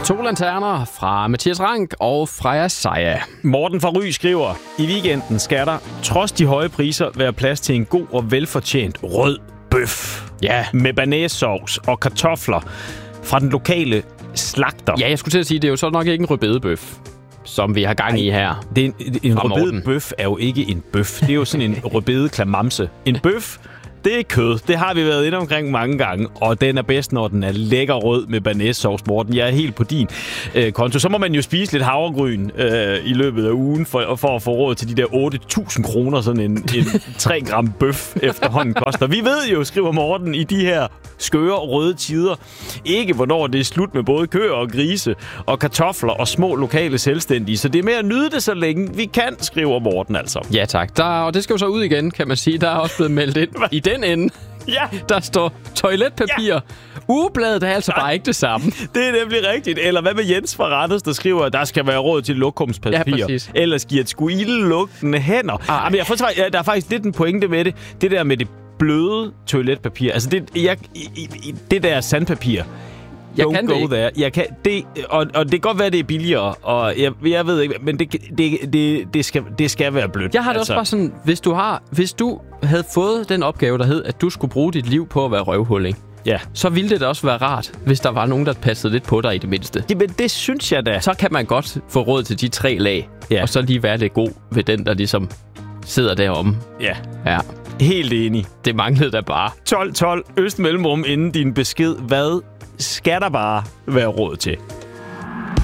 To lanterner fra Mathias Rank og Freja Seja. Morten fra Ry skriver, i weekenden skal der, trods de høje priser, være plads til en god og velfortjent rød bøf. Ja. Med banæssovs og kartofler fra den lokale slagter. Ja, jeg skulle til at sige, det er jo så nok ikke en rødbedebøf, som vi har gang i her. En rødbedebøf er jo ikke en bøf. Det er jo sådan en rødbedeklamamse. En bøf, det er kød. Det har vi været inde omkring mange gange, og den er bedst, når den er lækker rød med banæssovs, Morten. Jeg er helt på din konto. Så må man jo spise lidt havregryn i løbet af ugen, for at få råd til de der 8.000 kroner, sådan en 3 gram bøf efterhånden koster. Vi ved jo, skriver Morten, i de her skøre røde tider, ikke hvornår det er slut med både køer og grise og kartofler og små lokale selvstændige. Så det er med at nyde det, så længe vi kan, skriver Morten altså. Ja tak. Og det skal jo så ud igen, kan man sige. Der er også blevet meldt ind i den ende. Ja. Der står toiletpapir. Ja. Ugebladet er altså bare ikke det samme. Det er nemlig rigtigt. Eller hvad med Jens fra Randers, der skriver, at der skal være råd til lokumspapir. Ja, ellers giver et sgu ildelugtende hænder. Jamen, der er faktisk lidt en pointe med det. Det der med det bløde toiletpapir. Altså, det der sandpapir. Jeg kan det ikke. Jeg kan det, og det kan godt være, det er billigere, og jeg ved ikke, men det skal være blødt. Jeg har det også bare sådan, hvis du havde fået den opgave, der hed, at du skulle bruge dit liv på at være røvhulling, ja, så ville det da også være rart, hvis der var nogen, der passede lidt på dig i det mindste. Jamen, det synes jeg da. Så kan man godt få råd til de 3 lag, og så lige være lidt god ved den, der ligesom sidder deromme. Ja. Helt enig. Det manglede da bare. 12 øst mellemrum inden din besked. Hvad skal der bare være råd til?